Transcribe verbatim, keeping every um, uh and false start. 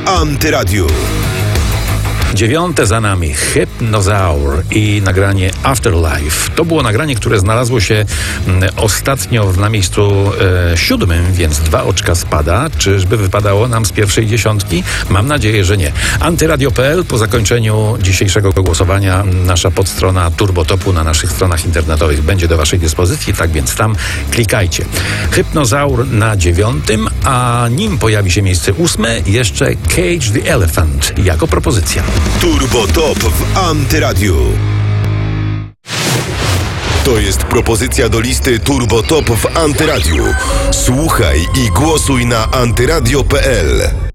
Antyradiu. Dziewiąte za nami Hypnozaur i nagranie Afterlife. To było nagranie, które znalazło się mm, ostatnio na miejscu e, siódmym, więc dwa oczka spada. Czyżby wypadało nam z pierwszej dziesiątki? Mam nadzieję, że nie. Antyradio kropka p l. Po zakończeniu dzisiejszego głosowania nasza podstrona Turbotopu na naszych stronach internetowych będzie do waszej dyspozycji, tak więc tam klikajcie. Hypnozaur na dziewiątym, a nim pojawi się miejsce ósme, jeszcze Cage the Elephant jako propozycja. Turbo Top w Antyradiu. To jest propozycja do listy Turbo Top w Antyradiu. Słuchaj i głosuj na antyradio kropka p l.